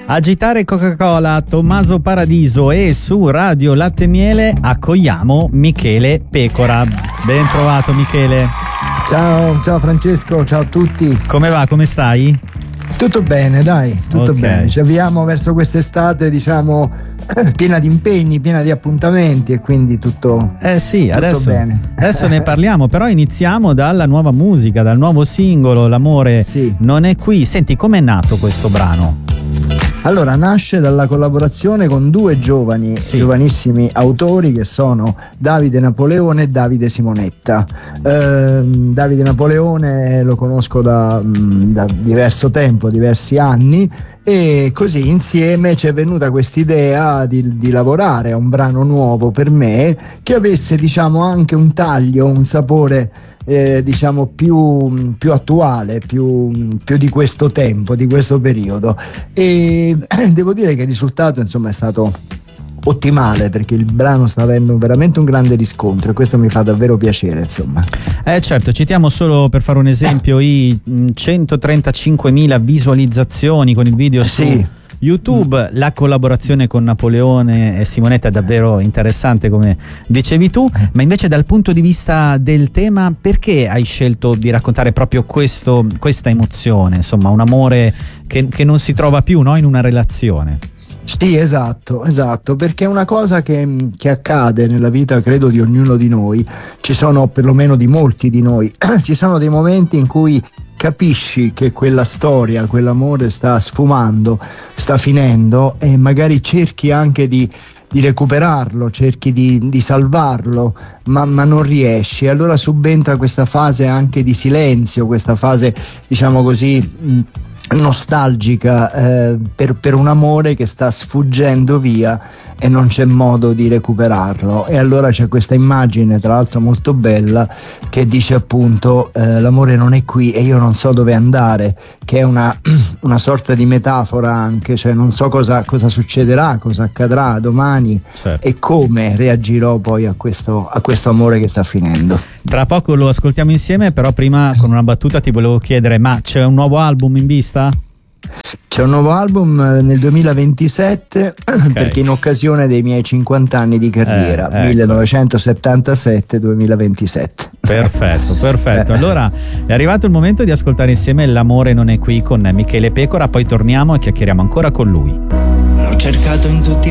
Agitare Coca-Cola, Tommaso Paradiso, e su Radio Latte e Miele accogliamo Michele Pecora. Ben trovato Michele. Ciao Francesco, ciao a tutti. Come va, come stai? Tutto bene, dai, tutto Okay. bene. Ci avviamo verso quest'estate, diciamo, piena di impegni, piena di appuntamenti, e quindi tutto Sì, adesso, bene. adesso ne parliamo, però iniziamo dalla nuova musica, dal nuovo singolo, L'amore Sì. non è qui. Senti, com'è nato questo brano? Allora, nasce dalla collaborazione con due giovanissimi autori, che sono Davide Napoleone e Davide Simonetta. Davide Napoleone lo conosco da diverso tempo, diversi anni, e così insieme ci è venuta quest'idea di lavorare a un brano nuovo per me, che avesse, diciamo, anche un taglio, un sapore diciamo più attuale, più di questo tempo, di questo periodo, e devo dire che il risultato, insomma, è stato ottimale, perché il brano sta avendo veramente un grande riscontro, e questo mi fa davvero piacere, insomma. Certo, citiamo solo per fare un esempio i 135.000 visualizzazioni con il video su YouTube. La collaborazione con Napoleone e Simonetta è davvero interessante, come dicevi tu, ma invece dal punto di vista del tema, perché hai scelto di raccontare proprio questa emozione, insomma un amore che non si trova più, no, in una relazione? Sì, esatto, perché è una cosa che accade nella vita, credo, di ognuno di noi. Ci sono, perlomeno di molti di noi, ci sono dei momenti in cui capisci che quella storia, quell'amore sta sfumando, sta finendo, e magari cerchi anche di recuperarlo, cerchi di salvarlo, ma non riesci. Allora subentra questa fase anche di silenzio, questa fase, diciamo così, nostalgica, per un amore che sta sfuggendo via e non c'è modo di recuperarlo. E allora c'è questa immagine, tra l'altro molto bella, che dice appunto l'amore non è qui e io non so dove andare, che è una sorta di metafora anche, cioè non so cosa succederà, cosa accadrà domani, certo, e come reagirò poi a questo amore che sta finendo. Tra poco lo ascoltiamo insieme, però prima, con una battuta, ti volevo chiedere: ma c'è un nuovo album in vista? C'è un nuovo album nel 2027, okay, perché in occasione dei miei 50 anni di carriera, 1977-2027. Perfetto. Allora è arrivato il momento di ascoltare insieme L'amore non è qui con Michele Pecora, poi torniamo e chiacchieriamo ancora con lui. L'ho cercato in tutti